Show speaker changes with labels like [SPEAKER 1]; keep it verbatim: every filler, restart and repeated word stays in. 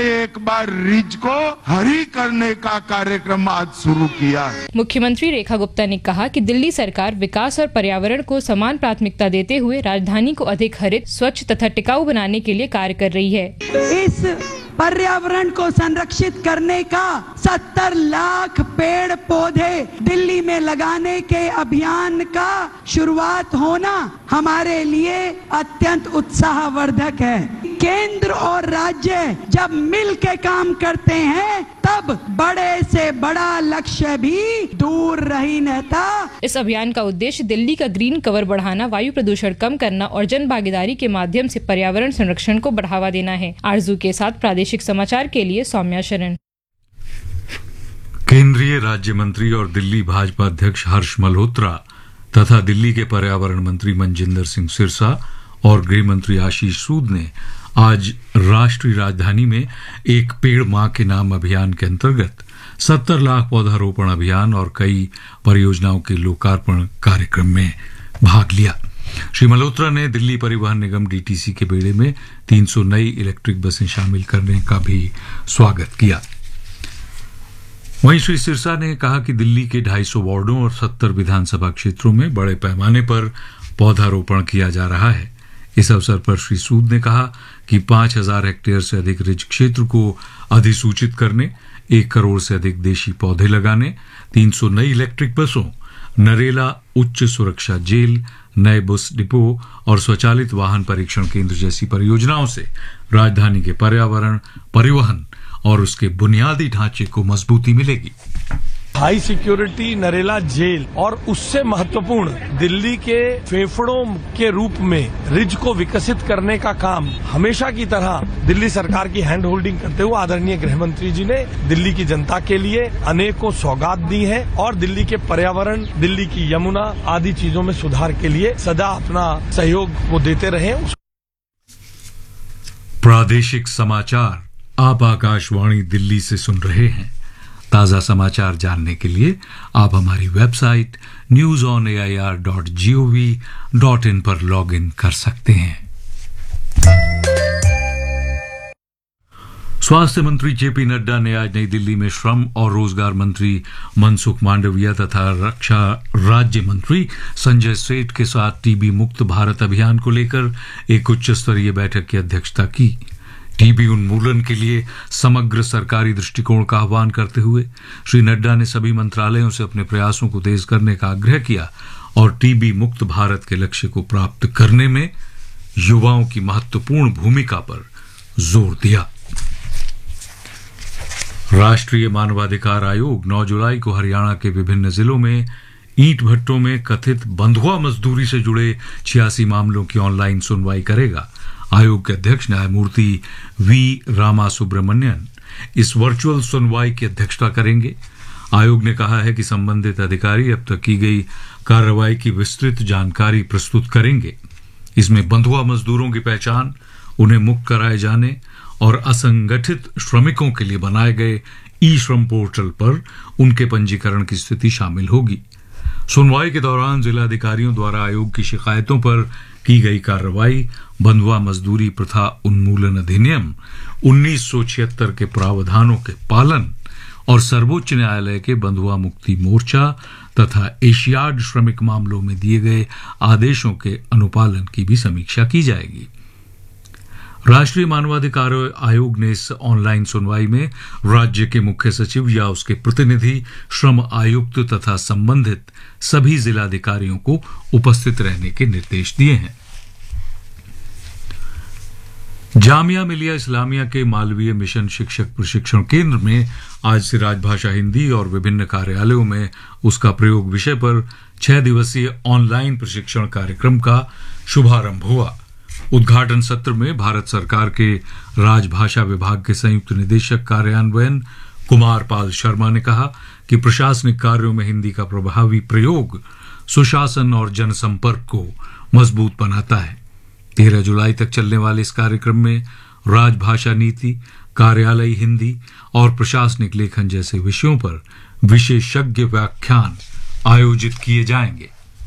[SPEAKER 1] एक बार रिज को हरी करने का कार्यक्रम आज शुरू किया है।
[SPEAKER 2] मुख्यमंत्री रेखा गुप्ता ने कहा कि दिल्ली सरकार विकास और पर्यावरण को समान प्राथमिकता देते हुए राजधानी को अधिक हरित, स्वच्छ तथा टिकाऊ बनाने के लिए कार्य कर रही है।
[SPEAKER 3] इस पर्यावरण को संरक्षित करने का सत्तर लाख पेड़ पौधे दिल्ली में लगाने के अभियान का शुरुआत होना हमारे लिए अत्यंत उत्साहवर्धक है। केंद्र और राज्य जब मिल के काम करते हैं तब बड़े से बड़ा लक्ष्य भी दूर नहीं रहता।
[SPEAKER 2] इस अभियान का उद्देश्य दिल्ली का ग्रीन कवर बढ़ाना, वायु प्रदूषण कम करना और जन भागीदारी के माध्यम से पर्यावरण संरक्षण को बढ़ावा देना है। आरजू के साथ प्रादेशिक समाचार के लिए सौम्या शरण।
[SPEAKER 4] केंद्रीय राज्य मंत्री और दिल्ली भाजपा अध्यक्ष हर्ष मल्होत्रा तथा दिल्ली के पर्यावरण मंत्री मनजिंदर सिंह सिरसा और गृह मंत्री आशीष सूद ने आज राष्ट्रीय राजधानी में एक पेड़ मां के नाम अभियान के अंतर्गत सत्तर लाख पौधारोपण अभियान और कई परियोजनाओं के लोकार्पण कार्यक्रम में भाग लिया। श्री मल्होत्रा ने दिल्ली परिवहन निगम डीटीसी के बेड़े में तीन सौ नई इलेक्ट्रिक बसें शामिल करने का भी स्वागत किया। वहीं श्री सिरसा ने कहा कि दिल्ली के ढाई सौ वार्डों और सत्तर विधानसभा क्षेत्रों में बड़े पैमाने पर पौधारोपण किया जा रहा है। इस अवसर पर श्री सूद ने कहा कि पांच हजार हेक्टेयर से अधिक रिज क्षेत्र को अधिसूचित करने, एक करोड़ से अधिक देशी पौधे लगाने, तीन सौ नई इलेक्ट्रिक बसों, नरेला उच्च सुरक्षा जेल, नए बस डिपो और स्वचालित वाहन परीक्षण केंद्र जैसी परियोजनाओं से राजधानी के पर्यावरण, परिवहन और उसके बुनियादी ढांचे को मजबूती मिलेगी।
[SPEAKER 5] हाई सिक्योरिटी नरेला जेल और उससे महत्वपूर्ण दिल्ली के फेफड़ों के रूप में रिज को विकसित करने का काम हमेशा की तरह दिल्ली सरकार की हैंड होल्डिंग करते हुए आदरणीय गृह मंत्री जी ने दिल्ली की जनता के लिए अनेकों सौगात दी है और दिल्ली के पर्यावरण, दिल्ली की यमुना आदि चीजों में सुधार के लिए सदा अपना सहयोग वो देते रहे।
[SPEAKER 4] प्रादेशिक समाचार आप आकाशवाणी दिल्ली से सुन रहे हैं। ताजा समाचार जानने के लिए आप हमारी website news on A I R dot G O V dot in पर लॉग इन कर सकते हैं। स्वास्थ्य मंत्री जेपी नड्डा ने आज नई दिल्ली में श्रम और रोजगार मंत्री मनसुख मांडविया तथा रक्षा राज्य मंत्री संजय सेठ के साथ टीबी मुक्त भारत अभियान को लेकर एक उच्च स्तरीय बैठक की अध्यक्षता की। टीबी उन्मूलन के लिए समग्र सरकारी दृष्टिकोण का आह्वान करते हुए श्री नड्डा ने सभी मंत्रालयों से अपने प्रयासों को तेज करने का आग्रह किया और टीबी मुक्त भारत के लक्ष्य को प्राप्त करने में युवाओं की महत्वपूर्ण भूमिका पर जोर दिया। राष्ट्रीय मानवाधिकार आयोग नौ जुलाई को हरियाणा के विभिन्न जिलों में ईंट भट्टों में कथित बंधुआ मजदूरी से जुड़े छियासी मामलों की ऑनलाइन सुनवाई करेगा। आयोग के अध्यक्ष न्यायमूर्ति वी रामा सुब्रमण्यन इस वर्चुअल सुनवाई की अध्यक्षता करेंगे। आयोग ने कहा है कि संबंधित अधिकारी अब तक की गई कार्रवाई की विस्तृत जानकारी प्रस्तुत करेंगे। इसमें बंधुआ मजदूरों की पहचान, उन्हें मुक्त कराए जाने और असंगठित श्रमिकों के लिए बनाए गए ई श्रम पोर्टल पर उनके पंजीकरण की स्थिति शामिल होगी। सुनवाई के दौरान जिलाधिकारियों द्वारा आयोग की शिकायतों पर की गई कार्रवाई, बंधुआ मजदूरी प्रथा उन्मूलन अधिनियम उन्नीस सौ छिहत्तर के प्रावधानों के पालन और सर्वोच्च न्यायालय के बंधुआ मुक्ति मोर्चा तथा एशियाड श्रमिक मामलों में दिए गए आदेशों के अनुपालन की भी समीक्षा की जाएगी। राष्ट्रीय मानवाधिकार आयोग ने इस ऑनलाइन सुनवाई में राज्य के मुख्य सचिव या उसके प्रतिनिधि, श्रम आयुक्त तथा संबंधित सभी जिलाधिकारियों को उपस्थित रहने के निर्देश दिए हैं। जामिया मिलिया इस्लामिया के मालवीय मिशन शिक्षक प्रशिक्षण केंद्र में आज से राजभाषा हिंदी और विभिन्न कार्यालयों में उसका प्रयोग विषय पर छह दिवसीय ऑनलाइन प्रशिक्षण कार्यक्रम का शुभारंभ हुआ। उद्घाटन सत्र में भारत सरकार के राजभाषा विभाग के संयुक्त निदेशक कार्यान्वयन कुमार पाल शर्मा ने कहा कि प्रशासनिक कार्यों में हिंदी का प्रभावी प्रयोग सुशासन और जनसंपर्क को मजबूत बनाता है। तेरह जुलाई तक चलने वाले इस कार्यक्रम में राजभाषा नीति, कार्यालयी हिंदी और प्रशासनिक लेखन जैसे विषयों पर विशेषज्ञ व्याख्यान आयोजित किए जाएंगे।